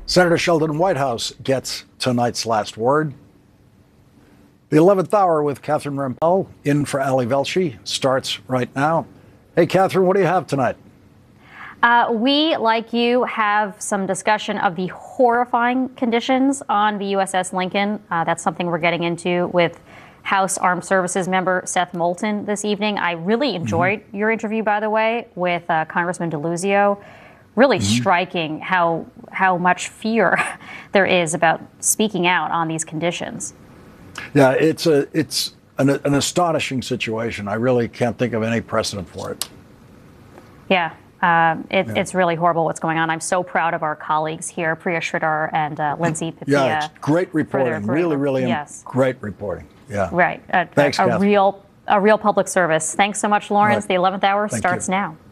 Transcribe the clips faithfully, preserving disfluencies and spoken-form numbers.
Senator Sheldon Whitehouse gets tonight's last word. The eleventh hour with Catherine Rampell in for Ali Velshi starts right now. Hey, Catherine, what do you have tonight? Uh, we, like you, have some discussion of the horrifying conditions on the U S S Lincoln. Uh, that's something we're getting into with House Armed Services member Seth Moulton this evening. I really enjoyed mm-hmm. your interview, by the way, with uh, Congressman DeLuzio. Really mm-hmm. striking how how much fear there is about speaking out on these conditions. Yeah, it's a it's an, an astonishing situation. I really can't think of any precedent for it. Yeah. Um, it, yeah. It's really horrible what's going on. I'm so proud of our colleagues here, Priya Sridhar and uh, Lindsay Papia. Yeah, it's great reporting. For their, for really, really yes. great reporting. Yeah. Right. Uh, Thanks, a, a Catherine. real a real public service. Thanks so much, Lawrence. Right. The eleventh hour Thank starts you. now.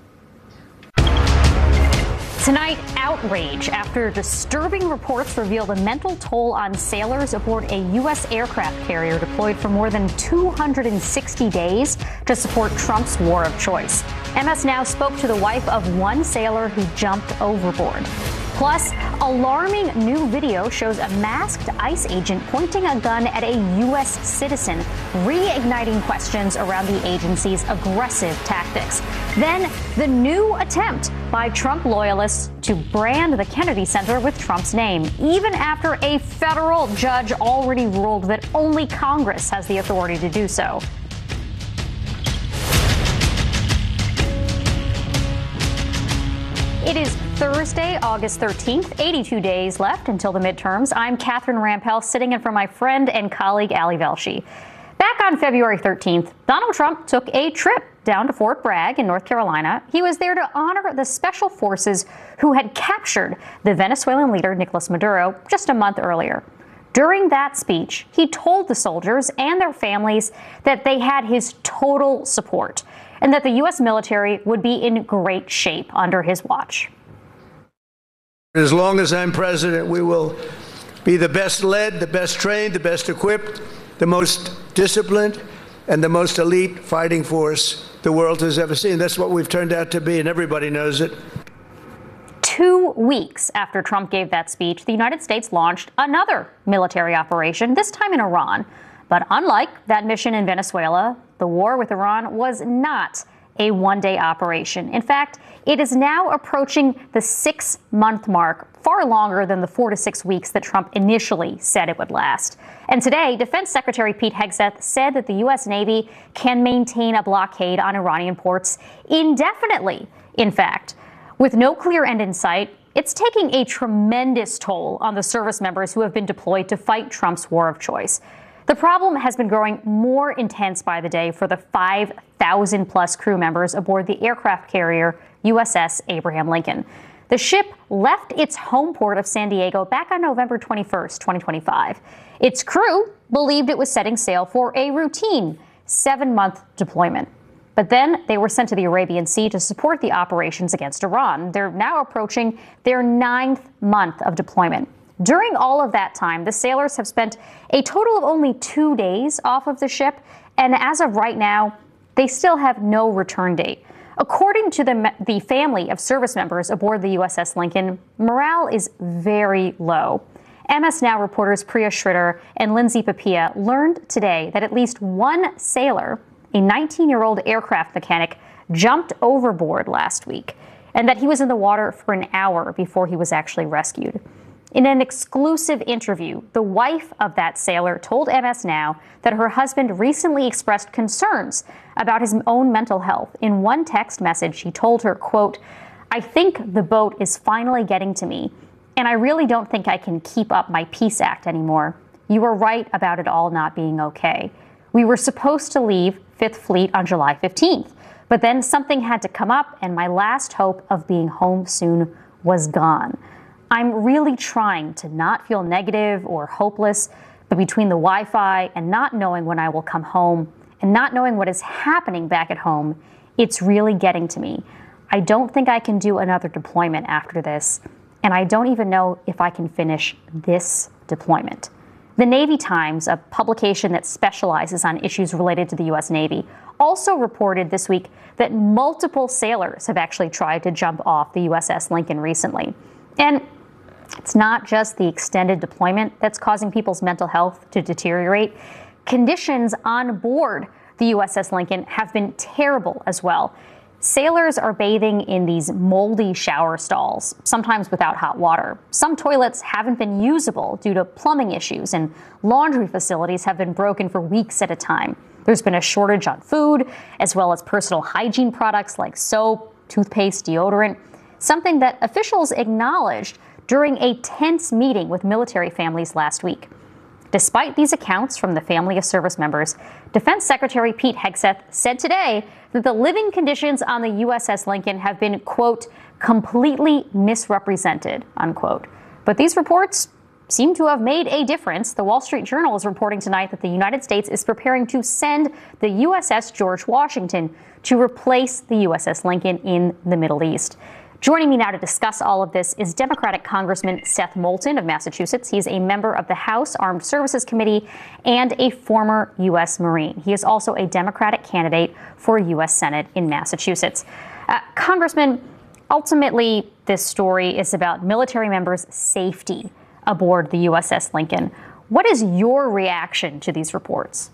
Tonight, outrage after disturbing reports reveal the mental toll on sailors aboard a U S aircraft carrier deployed for more than two hundred sixty days to support Trump's war of choice. M S Now spoke to the wife of one sailor who jumped overboard. Plus, alarming new video shows a masked ICE agent pointing a gun at a U S citizen, reigniting questions around the agency's aggressive tactics. Then, the new attempt by Trump loyalists to brand the Kennedy Center with Trump's name, even after a federal judge already ruled that only Congress has the authority to do so. It is Thursday, August thirteenth, eighty-two days left until the midterms. I'm Catherine Rampell, sitting in for my friend and colleague Ali Velshi. Back on February thirteenth, Donald Trump took a trip down to Fort Bragg in North Carolina. He was there to honor the special forces who had captured the Venezuelan leader Nicolas Maduro just a month earlier. During that speech, he told the soldiers and their families that they had his total support and that the U S military would be in great shape under his watch. As long as I'm president, we will be the best led, the best trained, the best equipped, the most disciplined, and the most elite fighting force the world has ever seen. That's what we've turned out to be, and everybody knows it. Two weeks after Trump gave that speech, the United States launched another military operation, this time in Iran. But unlike that mission in Venezuela, the war with Iran was not a one-day operation. In fact, it is now approaching the six-month mark, far longer than the four to six weeks that Trump initially said it would last. And today, Defense Secretary Pete Hegseth said that the U S Navy can maintain a blockade on Iranian ports indefinitely. In fact, with no clear end in sight, it's taking a tremendous toll on the service members who have been deployed to fight Trump's war of choice. The problem has been growing more intense by the day for the five thousand plus crew members aboard the aircraft carrier U S S Abraham Lincoln. The ship left its home port of San Diego back on November twenty-first, twenty twenty-five. Its crew believed it was setting sail for a routine seven-month deployment. But then they were sent to the Arabian Sea to support the operations against Iran. They're now approaching their ninth month of deployment. During all of that time, the sailors have spent a total of only two days off of the ship, and as of right now, they still have no return date. According to the, the family of service members aboard the U S S Lincoln, morale is very low. M S Now reporters Priya Sridhar and Lindsay Papia learned today that at least one sailor, a nineteen-year-old aircraft mechanic, jumped overboard last week, and that he was in the water for an hour before he was actually rescued. In an exclusive interview, the wife of that sailor told M S Now that her husband recently expressed concerns about his own mental health. In one text message, he told her, quote, "I think the boat is finally getting to me, and I really don't think I can keep up my peace act anymore. You were right about it all not being okay. We were supposed to leave Fifth Fleet on July fifteenth, but then something had to come up, and my last hope of being home soon was gone. I'm really trying to not feel negative or hopeless, but between the Wi-Fi and not knowing when I will come home and not knowing what is happening back at home, it's really getting to me. I don't think I can do another deployment after this, and I don't even know if I can finish this deployment." The Navy Times, a publication that specializes on issues related to the U S Navy, also reported this week that multiple sailors have actually tried to jump off the U S S Lincoln recently. And It's not just the extended deployment that's causing people's mental health to deteriorate. Conditions on board the U S S Lincoln have been terrible as well. Sailors are bathing in these moldy shower stalls, sometimes without hot water. Some toilets haven't been usable due to plumbing issues, and laundry facilities have been broken for weeks at a time. There's been a shortage on food, as well as personal hygiene products like soap, toothpaste, deodorant, something that officials acknowledged during a tense meeting with military families last week. Despite these accounts from the family of service members, Defense Secretary Pete Hegseth said today that the living conditions on the U S S Lincoln have been, quote, completely misrepresented, unquote. But these reports seem to have made a difference. The Wall Street Journal is reporting tonight that the United States is preparing to send the U S S George Washington to replace the U S S Lincoln in the Middle East. Joining me now to discuss all of this is Democratic Congressman Seth Moulton of Massachusetts. He is a member of the House Armed Services Committee and a former U S Marine. He is also a Democratic candidate for U S Senate in Massachusetts. Uh, Congressman, ultimately, this story is about military members' safety aboard the U S S Lincoln. What is your reaction to these reports?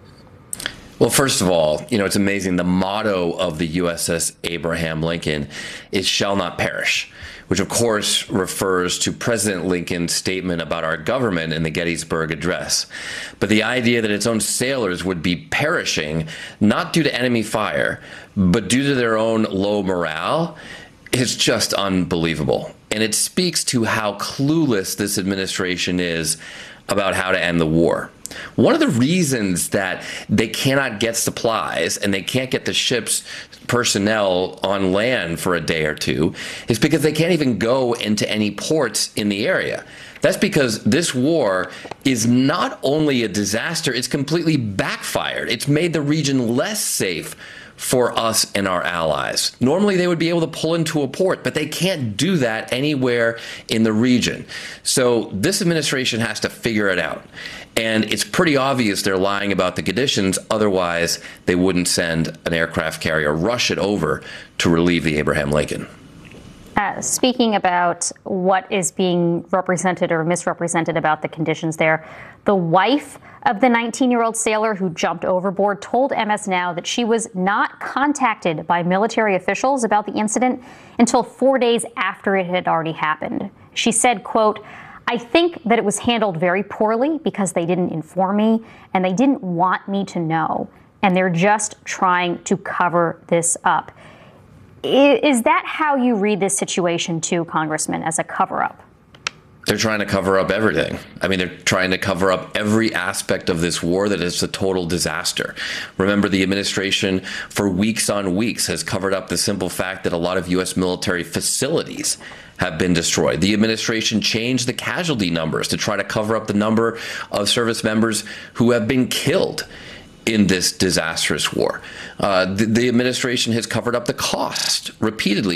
Well, first of all, you know, it's amazing. The motto of the U S S Abraham Lincoln is "shall not perish," which of course refers to President Lincoln's statement about our government in the Gettysburg Address. But the idea that its own sailors would be perishing, not due to enemy fire, but due to their own low morale, is just unbelievable. And it speaks to how clueless this administration is about how to end the war. One of the reasons that they cannot get supplies and they can't get the ship's personnel on land for a day or two is because they can't even go into any ports in the area. That's because this war is not only a disaster, it's completely backfired. It's made the region less safe for us and our allies. Normally they would be able to pull into a port, but they can't do that anywhere in the region. So this administration has to figure it out. And it's pretty obvious they're lying about the conditions. Otherwise, they wouldn't send an aircraft carrier, rush it over to relieve the Abraham Lincoln. Uh, speaking about what is being represented or misrepresented about the conditions there, the wife of the nineteen-year-old sailor who jumped overboard told M S Now that she was not contacted by military officials about the incident until four days after it had already happened. She said, quote, "I think that it was handled very poorly because they didn't inform me and they didn't want me to know. And they're just trying to cover this up." Is that how you read this situation too, Congressman, as a cover-up? They're trying to cover up everything. I mean, they're trying to cover up every aspect of this war that is a total disaster. Remember, the administration for weeks on weeks has covered up the simple fact that a lot of U S military facilities have been destroyed. The administration changed the casualty numbers to try to cover up the number of service members who have been killed in this disastrous war. Uh, the, the administration has covered up the cost repeatedly.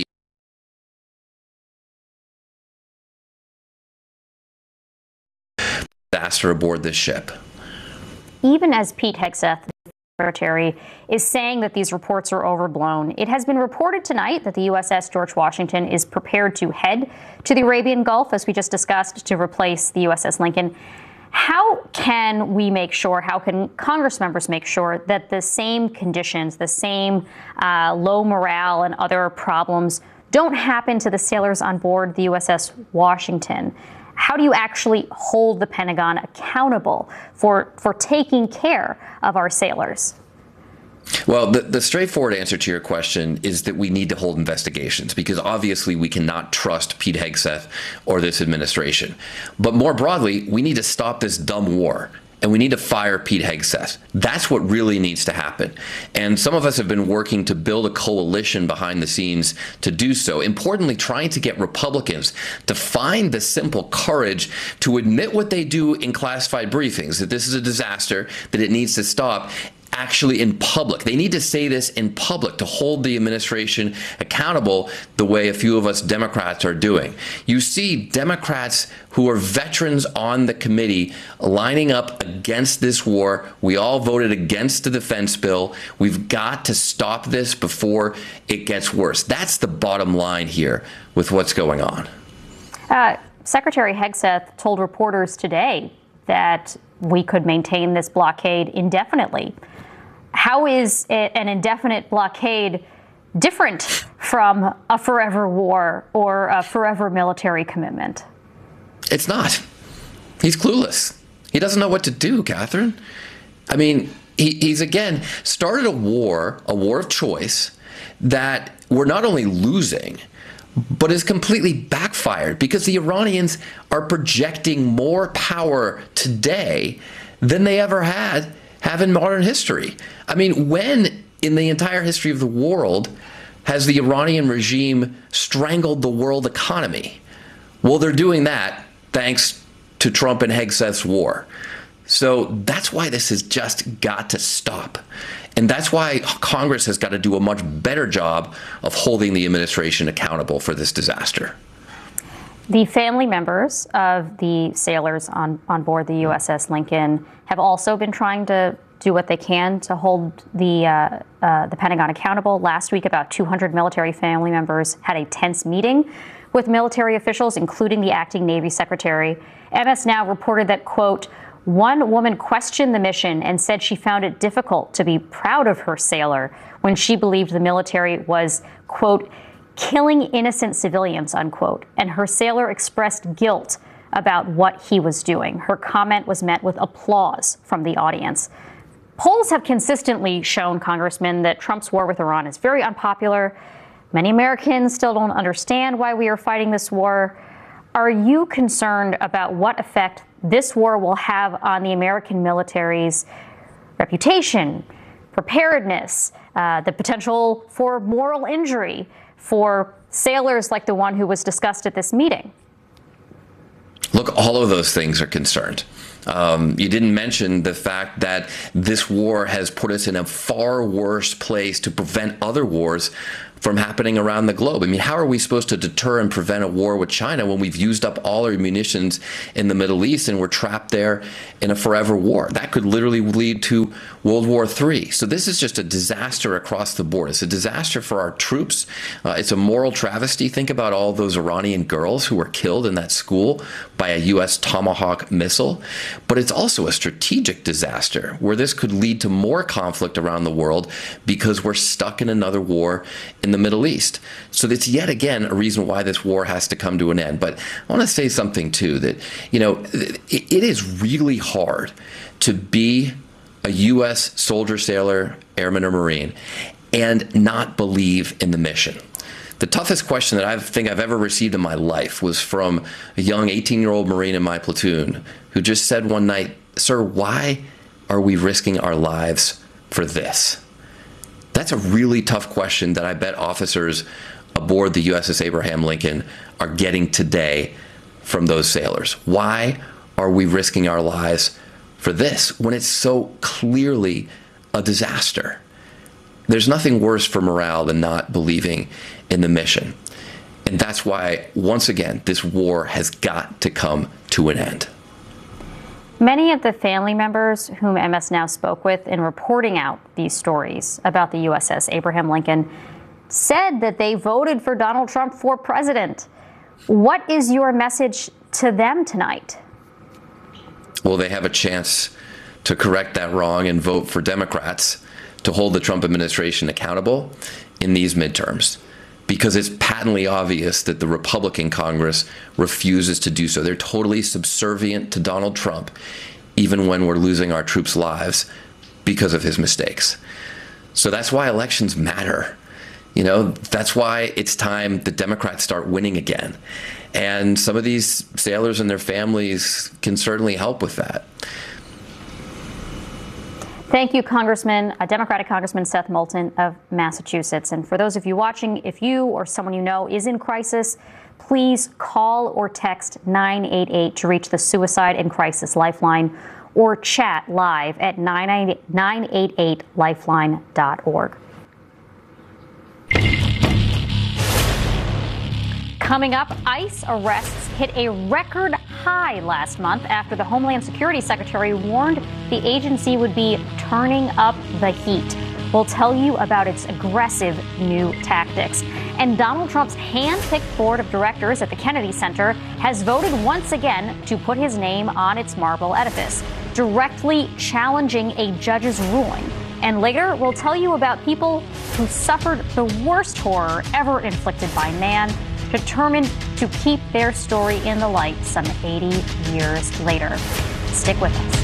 Disaster aboard this ship. Even as Pete Hegseth, the Secretary, is saying that these reports are overblown, it has been reported tonight that the U S S George Washington is prepared to head to the Arabian Gulf, as we just discussed, to replace the U S S Lincoln. How can we make sure, how can Congress members make sure that the same conditions, the same uh, low morale and other problems don't happen to the sailors on board the U S S Washington? How do you actually hold the Pentagon accountable for, for taking care of our sailors? Well, the, the straightforward answer to your question is that we need to hold investigations, because obviously we cannot trust Pete Hegseth or this administration. But more broadly, we need to stop this dumb war. And we need to fire Pete Hegseth. That's what really needs to happen. And some of us have been working to build a coalition behind the scenes to do so. Importantly, trying to get Republicans to find the simple courage to admit what they do in classified briefings, that this is a disaster, that it needs to stop, actually in public. They need to say this in public to hold the administration accountable the way a few of us Democrats are doing. You see Democrats who are veterans on the committee lining up against this war. We all voted against the defense bill. We've got to stop this before it gets worse. That's the bottom line here with what's going on. Uh, Secretary Hegseth told reporters today that we could maintain this blockade indefinitely. How is it an indefinite blockade different from a forever war or a forever military commitment? It's not. He's clueless. He doesn't know what to do, Catherine. I mean, he, he's again started a war, a war of choice that we're not only losing, but is completely backfired because the Iranians are projecting more power today than they ever had have in modern history. I mean, when in the entire history of the world has the Iranian regime strangled the world economy? Well, they're doing that thanks to Trump and Hegseth's war. So that's why this has just got to stop. And that's why Congress has got to do a much better job of holding the administration accountable for this disaster. The family members of the sailors on, on board the U S S Lincoln have also been trying to do what they can to hold the uh, uh, the Pentagon accountable. Last week, about two hundred military family members had a tense meeting with military officials, including the acting Navy Secretary. M S Now reported that, quote, one woman questioned the mission and said she found it difficult to be proud of her sailor when she believed the military was, quote, killing innocent civilians, unquote, and her sailor expressed guilt about what he was doing. Her comment was met with applause from the audience. Polls have consistently shown, Congressman, that Trump's war with Iran is very unpopular. Many Americans still don't understand why we are fighting this war. Are you concerned about what effect this war will have on the American military's reputation, preparedness, uh, the potential for moral injury for sailors like the one who was discussed at this meeting? Look, all of those things are concerned. Um, you didn't mention the fact that this war has put us in a far worse place to prevent other wars from happening around the globe. I mean, how are we supposed to deter and prevent a war with China when we've used up all our munitions in the Middle East and we're trapped there in a forever war? That could literally lead to World War Three. So this is just a disaster across the board. It's a disaster for our troops. Uh, it's a moral travesty. Think about all those Iranian girls who were killed in that school by a U S Tomahawk missile. But it's also a strategic disaster where this could lead to more conflict around the world because we're stuck in another war in the Middle East. So that's yet again a reason why this war has to come to an end. But I want to say something too, that, you know, it, it is really hard to be a U S soldier, sailor, airman, or Marine and not believe in the mission. The toughest question that I think I've ever received in my life was from a young eighteen-year-old Marine in my platoon who just said one night, "Sir, why are we risking our lives for this?" That's a really tough question that I bet officers aboard the U S S Abraham Lincoln are getting today from those sailors. Why are we risking our lives for this when it's so clearly a disaster? There's nothing worse for morale than not believing in the mission. And that's why, once again, this war has got to come to an end. Many of the family members whom M S Now spoke with in reporting out these stories about the U S S Abraham Lincoln said that they voted for Donald Trump for president. What is your message to them tonight? Well, they have a chance to correct that wrong and vote for Democrats to hold the Trump administration accountable in these midterms, because it's patently obvious that the Republican Congress refuses to do so. They're totally subservient to Donald Trump, even when we're losing our troops' lives because of his mistakes. So that's why elections matter. You know, that's why it's time the Democrats start winning again. And some of these sailors and their families can certainly help with that. Thank you, Congressman, uh, Democratic Congressman Seth Moulton of Massachusetts. And for those of you watching, if you or someone you know is in crisis, please call or text nine eight eight to reach the Suicide and Crisis Lifeline, or chat live at nine eight eight lifeline dot org. Coming up, ICE arrests hit a record high last month after the Homeland Security Secretary warned the agency would be turning up the heat. We'll tell you about its aggressive new tactics. And Donald Trump's hand-picked board of directors at the Kennedy Center has voted once again to put his name on its marble edifice, directly challenging a judge's ruling. And later, we'll tell you about people who suffered the worst horror ever inflicted by man, determined to keep their story in the light some eighty years later. Stick with us.